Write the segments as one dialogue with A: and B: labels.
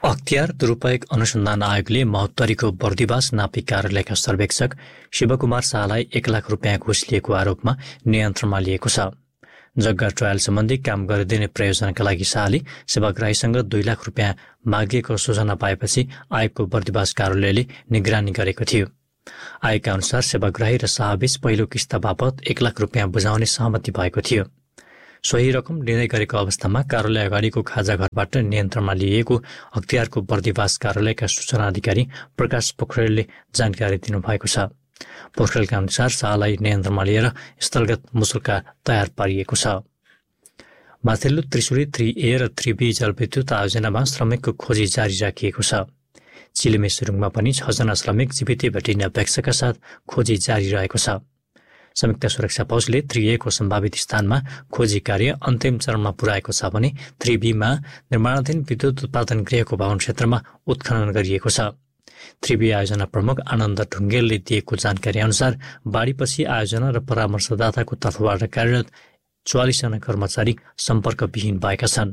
A: अख्तियार दुरुपयोग अनुसन्धान आयोगले महोत्तरीको बर्दिवास नापी कार्यालयका सर्वेक्षक शिवकुमार शाहलाई 1 लाख रुपियाँ घुस लिएको आरोपमा नियन्त्रणमा लिएको छ। जग्गा ट्रायल सम्बन्धी काम गरिदिने प्रयोजनका लागि शाहले सेवाग्राहीसँग 2 लाख रुपियाँ मागिएको सूचना पाएपछि आयोगको बर्दिवास कार्यालयले निगरानी गरेको थियो। आयोगका अनुसार सेवाग्राही र शाहबीच पहिलो किस्ता बापत 1 लाख रुपियाँ बुझाउने सहमति भएको थियो। सोही रकम लिँदै गरेको अवस्थामा कार्यालय अगाडिको खाजा घरबाट नियन्त्रणमा लिएको अख्तियारको बर्दिवास कार्यालयका सूचना अधिकारी प्रकाश पोखरेलले जानकारी दिनुभएको छ। पोखरेलका अनुसार शाहलाई नियन्त्रणमा लिएर स्थलगत मुसुल्का तयार पारिएको छ। माथिल्लो त्रिशुली 3A र 3B जलविद्युत आयोजनामा श्रमिकको खोजी जारी राखिएको छ। चिलिमे सुरुङमा पनि 6 जना श्रमिक जीवितै भेटिने अपेक्षाका साथ खोजी जारी रहेको छ। संयुक्त सुरक्षा फौजले 3A को सम्भावित स्थानमा खोजी कार्य अन्तिम चरणमा पुर्याएको छ भने 3B मा निर्माणाधीन विद्युत उत्पादन गृहको भवन क्षेत्रमा उत्खनन गरिएको छ। 3B आयोजना प्रमुख आनन्द ढुङ्गेलले दिएको जानकारी अनुसार बाढीपछि आयोजना र परामर्शदाताको तर्फबाट कार्यरत 44 जना कर्मचारी सम्पर्कविहीन भएका छन्।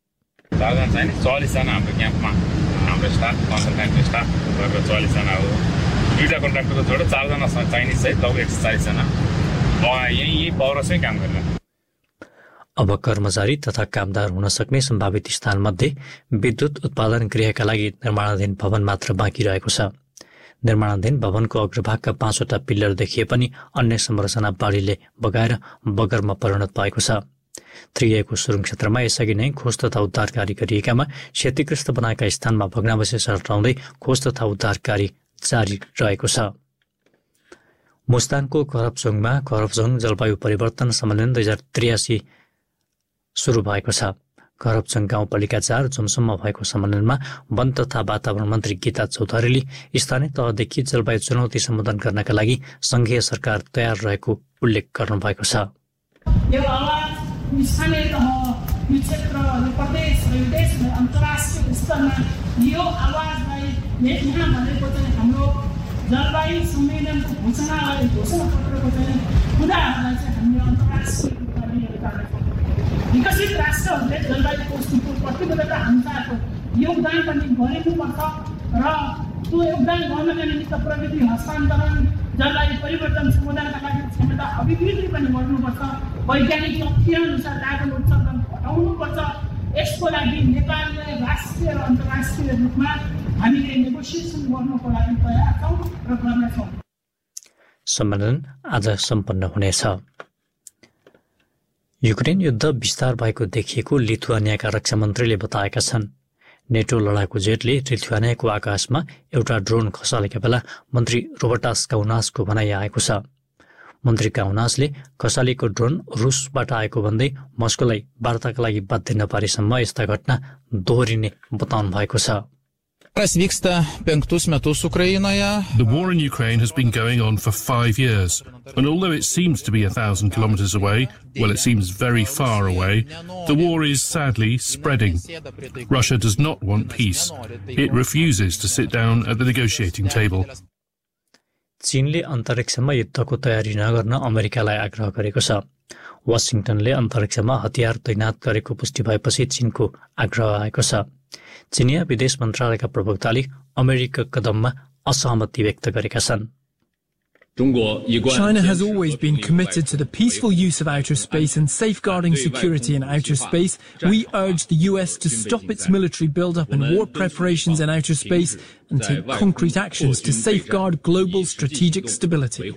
B: 44 जना हाम्रो क्याम्पमा हाम्रो स्टाफ कन्सल्टेन्ट स्टाफ गरेर 44 जना हो। 2टा कन्ट्राक्टरको छोडेर 4 जना चाइनिज सहित लगभग 140 जना यही पौरसमै काम गरेर।
A: अब कर्मचारी तथा कामदार हुन सक्ने सम्भावित स्थानमध्ये विद्युत उत्पादन गृहका लागि निर्माणाधीन भवन मात्र बाँकी रहेको छ। निर्माणाधीन भवनको अग्रभागका 5वटा पिल्लर देखिए पनि अन्य संरचना बाढीले बगाएर बगरमा परिणत भएको छ। 3A को सुरुङ क्षेत्रमा यसअघि नै खोज तथा उद्धार कार्य गरिएकामा क्षतिग्रस्त बनाएका स्थानमा भग्नावशेष हटाउँदै खोज तथा उद्धार कार्य जारी रहेको छ। मुस्ताङको करपचोङमा करपचोङ जलवायु परिवर्तन सम्मेलन 2083 सुरु भएको छ। करपचोङ गाउँपालिका 4 जुमसुममा भएको सम्मेलनमा वन तथा वातावरण मन्त्री गीता चौधरीले स्थानीय तहदेखि जलवायु चुनौती सम्बोधन गर्नका लागि संघीय सरकार तयार रहेको उल्लेख गर्नुभएको छ।
C: स्थानीय तह, यो क्षेत्र, यो प्रदेश र यो देश र अन्तर्राष्ट्रिय स्तरमा यो आवाजलाई यहाँ भनेको चाहिँ हाम्रो जलवायु सम्मेलनको घोषणापत्रको चाहिँ मुद्दाहरूलाई चाहिँ हामीले अन्तर्राष्ट्रिय रूपमा लिएर जानेछौँ। विकसित राष्ट्रहरूले जलवायुको प्रतिबद्धता अनुसारको योगदान पनि गरिनुपर्छ र त्यो योगदान गर्नका निमित्त प्रविधि हस्तान्तरण, जलवायु परिवर्तन समाधानका लागि क्षमता अभिवृद्धि पनि गर्नुपर्छ। वैज्ञानिक तथ्य अनुसार कार्बन उत्सर्जन घटाउनुपर्छ। यसको लागि नेपालले राष्ट्रिय र अन्तर्राष्ट्रिय रूपमा हामीले नेगोसिएसन गर्नको लागि तयार छौँ र गर्नेछौँ।
A: सम्मेलन आज सम्पन्न हुनेछ। युक्रेन युद्ध विस्तार भएको देखिएको लिथुआनियाका रक्षा मन्त्रीले बताएका छन्। नेटो लडाकु जेटले लिथुआनियाको आकाशमा एउटा ड्रोन खसालेका बेला मन्त्री रोबर्टास काउनासको भनाइ आएको छ। मन्त्री काउनासले खसालेको ड्रोन रुसबाट आएको भन्दै मस्कोलाई वार्ताका लागि बाध्य नपारेसम्म यस्ता घटना दोहोरिने बताउनु भएको छ।
D: The war in Ukraine has been going on for 5 years, and although it seems to be 1,000 kilometers away, well, it seems very far away, the war is sadly spreading. Russia does not want peace. It refuses to sit down at the negotiating table.
A: चीनले अन्तरिक्षमा युद्धको तयारी नगर्न अमेरिकालाई आग्रह गरेको छ। वाशिंटनले अन्तरिक्षमा हतियार तैनात गरेको पुष्टि भएपछि चीनको आग्रह आएको छ। चीनिया विदेश मन्त्रालयका प्रवक्ताले अमेरिका कदममा असहमति व्यक्त गरेका छन्।
E: China has always been committed to the peaceful use of outer space and safeguarding security in outer space. We urge the US to stop its military build-up and war preparations in outer space and take concrete actions to safeguard global strategic stability.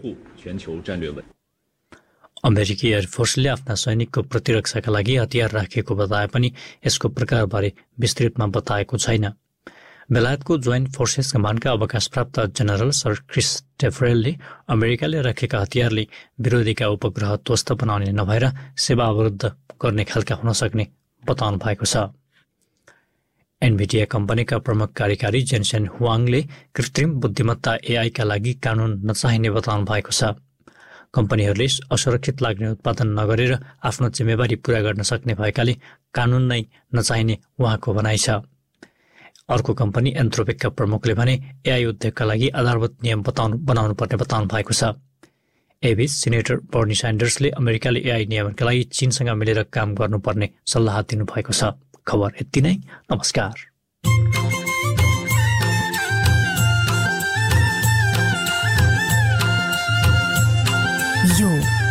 A: अमेरिकी एयरफोर्सले आफ्ना सैनिकको प्रतिरक्षाका लागि हतियार राखेको बताए पनि यसको प्रकारबारे विस्तृतमा बताएको छैन। बेलायतको जोइन्ट फोर्सेस कमान्डका अवकाशप्राप्त जनरल सर क्रिस टेफरेलले अमेरिकाले राखेका हतियारले विरोधीका उपग्रह ध्वस्त बनाउने नभएर सेवा अवरुद्ध गर्ने खालका हुन सक्ने बताउनु भएको छ। एनभिडिया कम्पनीका प्रमुख कार्यकारी जेन्सेन हुआङले कृत्रिम बुद्धिमत्ता एआईका लागि कानून नचाहिने बताउनु भएको छ। कम्पनीहरूले असुरक्षित लाग्ने उत्पादन नगरेर आफ्नो जिम्मेवारी पूरा गर्न सक्ने भएकाले कानून नै नचाहिने उहाँको भनाइ छ। अर्को कम्पनी एन्थ्रोपिकका प्रमुखले भने एआई उद्योगका लागि आधारभूत नियम बनाउनु पर्ने बताउनु भएको छ। एबीच सिनेटर बर्नी स्यान्डर्सले अमेरिकाले एआई नियमनका लागि चीनसँग मिलेर काम गर्नुपर्ने सल्लाह दिनुभएको छ। खबर यति नै। नमस्कार।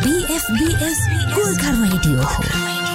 F: BFBS गोर्खा रेडियो हो।